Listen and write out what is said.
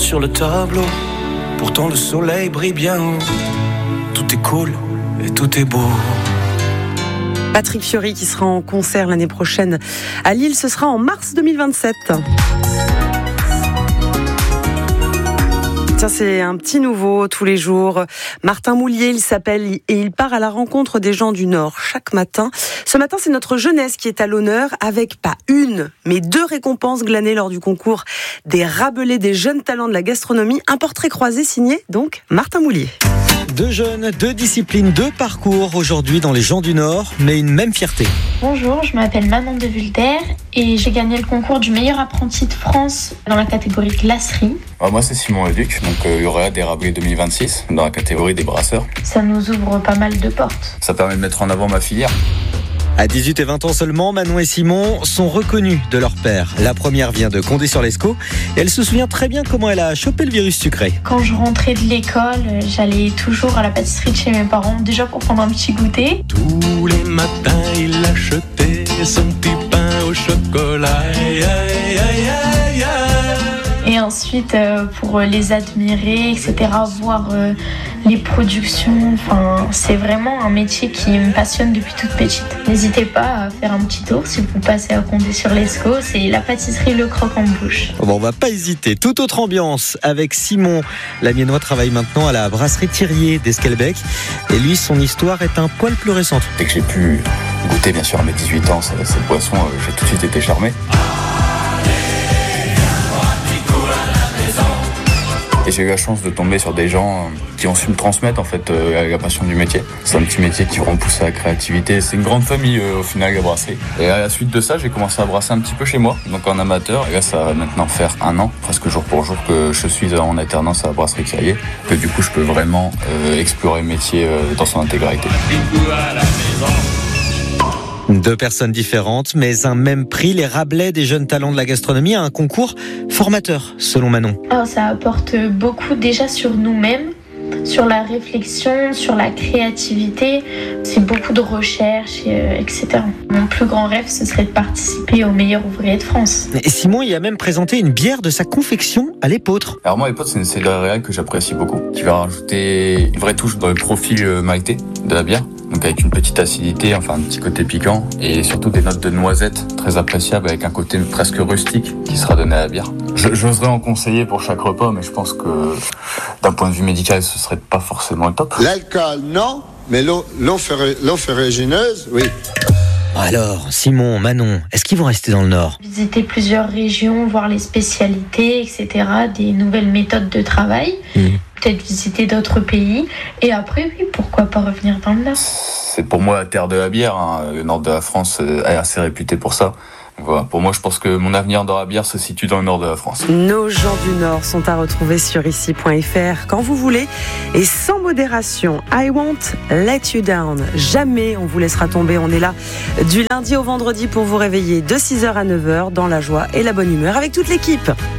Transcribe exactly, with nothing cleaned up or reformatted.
sur le tableau. Pourtant le soleil brille bien haut. Tout est cool et tout est beau. Patrick Fiori qui sera en concert l'année prochaine à Lille, ce sera en mars deux mille vingt-sept. Tiens, c'est un petit nouveau tous les jours. Martin Moulier, il s'appelle, et il part à la rencontre des gens du Nord chaque matin. Ce matin, c'est notre jeunesse qui est à l'honneur avec pas une, mais deux récompenses glanées lors du concours des Rabelais des jeunes talents de la gastronomie. Un portrait croisé signé, donc, Martin Moulier. Deux jeunes, deux disciplines, deux parcours aujourd'hui dans les gens du Nord, mais une même fierté. Bonjour, je m'appelle Manon de Vulter et j'ai gagné le concours du meilleur apprenti de France dans la catégorie glacerie. Alors moi c'est Simon Leduc, donc euh, lauréat des Rabelais deux mille vingt-six dans la catégorie des brasseurs. Ça nous ouvre pas mal de portes. Ça permet de mettre en avant ma filière. À dix-huit et vingt ans seulement, Manon et Simon sont reconnus de leur père. La première vient de Condé-sur-Lescaut et elle se souvient très bien comment elle a chopé le virus sucré. Quand je rentrais de l'école, j'allais toujours à la pâtisserie de chez mes parents, déjà pour prendre un petit goûter. Tous les matins, il achetait son petit pain au chocolat. Aïe, aïe, aïe, aïe, aïe. Et ensuite, euh, pour les admirer, et cetera, voir euh, les productions. Enfin, c'est vraiment un métier qui me passionne depuis toute petite. N'hésitez pas à faire un petit tour si vous passez à Condé-sur-Lescaut. C'est la pâtisserie Le Croc en Bouche. Bon, on va pas hésiter. Toute autre ambiance avec Simon. La Miennois travaille maintenant à la brasserie Thirier d'Esquelbec. Et lui, son histoire est un poil plus récente. Dès que j'ai pu goûter, bien sûr, à mes dix-huit ans, cette boisson, j'ai tout de suite été charmé. Et j'ai eu la chance de tomber sur des gens qui ont su me transmettre en fait euh, la passion du métier. C'est un petit métier qui vraiment pousse à la créativité. C'est une grande famille euh, au final à brasser. Et à la suite de ça, j'ai commencé à brasser un petit peu chez moi, donc en amateur. Et là, ça va maintenant faire un an, presque jour pour jour, que je suis en alternance à la brasserie Thirier. Que du coup, je peux vraiment euh, explorer le métier euh, dans son intégralité. Deux personnes différentes, mais un même prix, les Rabelais des jeunes talents de la gastronomie, à un concours formateur, selon Manon. Alors, ça apporte beaucoup déjà sur nous-mêmes, sur la réflexion, sur la créativité. C'est beaucoup de recherche, et cetera. Mon plus grand rêve, ce serait de participer aux meilleurs ouvriers de France. Et Simon y a même présenté une bière de sa confection à l'Épeautre. Alors moi, l'Épeautre, c'est une céréale que j'apprécie beaucoup, qui va rajouter une vraie touche dans le profil maltais de la bière. Donc avec une petite acidité, enfin un petit côté piquant et surtout des notes de noisettes très appréciables avec un côté presque rustique qui sera donné à la bière. Je, j'oserais en conseiller pour chaque repas, mais je pense que d'un point de vue médical, ce serait pas forcément le top. L'alcool, non, mais l'eau, l'eau, ferri, l'eau ferrugineuse, oui. Alors, Simon, Manon, est-ce qu'ils vont rester dans le Nord ? Visiter plusieurs régions, voir les spécialités, et cetera, des nouvelles méthodes de travail. Mmh. Peut-être visiter d'autres pays. Et après, oui, pourquoi pas revenir dans le Nord ? C'est pour moi la terre de la bière. Hein. Le nord de la France est assez réputé pour ça. Voilà. Pour moi, je pense que mon avenir dans la bière se situe dans le nord de la France. Nos gens du Nord sont à retrouver sur ici point f r quand vous voulez et sans modération. I won't let you down. Jamais on vous laissera tomber. On est là du lundi au vendredi pour vous réveiller de six heures à neuf heures dans la joie et la bonne humeur avec toute l'équipe.